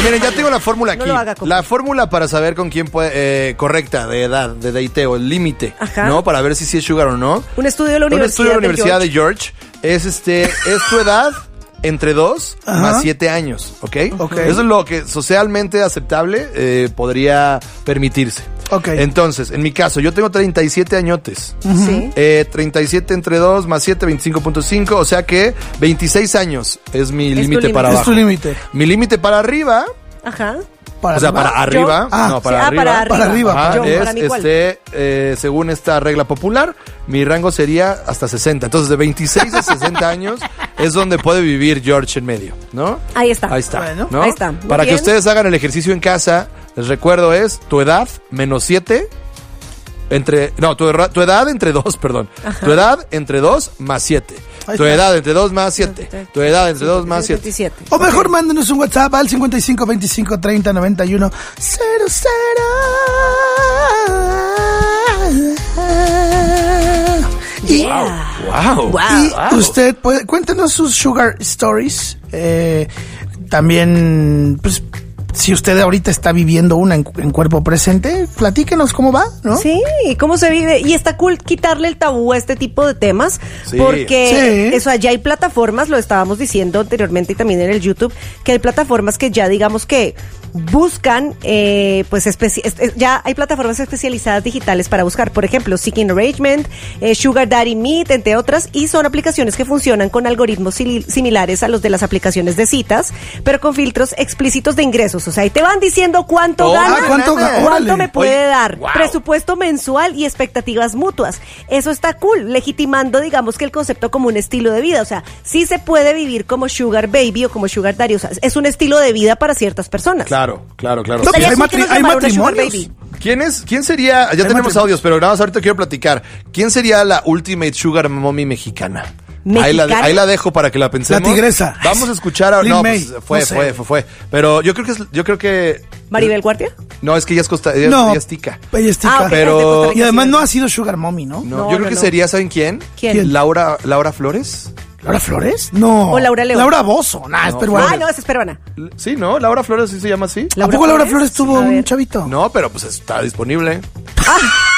miren, ya tengo la fórmula aquí. No lo haga, la fórmula para saber con quién puede, correcta, de edad, de dateo, el límite, ¿no? Para ver si sí es sugar o no. Un estudio de la Universidad de George es tu edad entre 2 más 7 años, ¿ok? Eso es lo que socialmente aceptable podría permitirse. Entonces, en mi caso, yo tengo 37 añotes. Sí. 37 entre 2 más 7, 25.5. O sea que 26 años es mi límite para abajo. Es tu límite. Mi límite para arriba. Ajá. Para arriba. No, para arriba. Para arriba. Según esta regla popular, mi rango sería hasta 60. Entonces, de 26 a 60 años es donde puede vivir George en medio, ¿no? Ahí está. Bueno, ¿no? Ahí está. Para que ustedes hagan el ejercicio en casa, les recuerdo es tu edad menos 7 tu edad entre 2, perdón. Tu edad entre 2 más 7. Tu edad entre 2 más 7. Tu edad entre 2 más 7. O mejor mándenos un WhatsApp al 55 25 30 91 00. Wow. Y usted puede, cuéntenos sus sugar stories. También, pues, si usted ahorita está viviendo una en cuerpo presente, platíquenos cómo va, ¿no? Sí, cómo se vive. Y está cool quitarle el tabú a este tipo de temas, porque eso, ya hay plataformas, lo estábamos diciendo anteriormente y también en el YouTube, que hay plataformas que ya digamos que buscan, ya hay plataformas especializadas digitales para buscar, por ejemplo, Seeking Arrangement, Sugar Daddy Meet, entre otras, y son aplicaciones que funcionan con algoritmos similares a los de las aplicaciones de citas, pero con filtros explícitos de ingresos. O sea, ahí te van diciendo cuánto gana, cuánto me puede dar, presupuesto mensual y expectativas mutuas. Eso está cool, legitimando, digamos, que el concepto como un estilo de vida. O sea, sí se puede vivir como Sugar Baby o como Sugar Daddy. O sea, es un estilo de vida para ciertas personas. Claro. No, hay matrimonios. ¿Quién sería? Ya tenemos audios, pero nada más ahorita quiero platicar. ¿Quién sería la ultimate sugar mommy mexicana? Ahí la dejo para que la pensemos. La tigresa. Vamos a escuchar a... No, pues, fue. Pero yo creo que ¿Maribel Guardia? No, es que ella es tica. Ella es tica. Pero... Y además no ha sido sugar mommy, ¿no? No, yo creo que sería, ¿saben quién? ¿Quién? Laura Flores. ¿Laura Flores? No. ¿O Laura León? Laura Bozzo. Nah, es peruana. No, esa es peruana. Sí, ¿no? Laura Flores sí se llama así. ¿A poco Laura Flores tuvo un chavito? No, pero pues está disponible.